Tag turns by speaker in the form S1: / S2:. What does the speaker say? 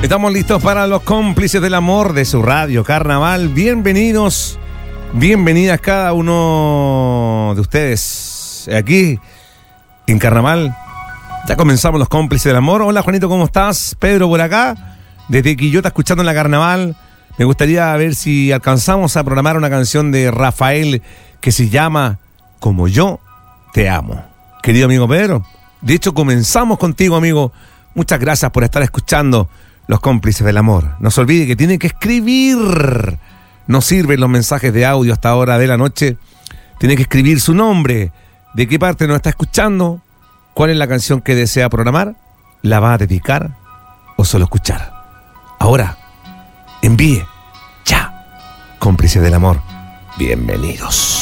S1: Estamos listos para los cómplices del amor de su radio Carnaval. Bienvenidos, bienvenidas cada uno de ustedes aquí en Carnaval. Ya comenzamos los cómplices del amor. Hola Juanito, ¿cómo estás? Pedro por acá, desde Quillota, escuchando en la Carnaval. Me gustaría ver si alcanzamos a programar una canción de Rafael que se llama Como yo te amo. Querido amigo Pedro, de hecho comenzamos contigo, amigo. Muchas gracias por estar escuchando los cómplices del amor. No se olvide que tiene que escribir. No sirven los mensajes de audio hasta ahora de la noche. Tiene que escribir su nombre, de qué parte nos está escuchando, cuál es la canción que desea programar, la va a dedicar o solo escuchar. Ahora, envíe ya. Cómplices del amor, bienvenidos.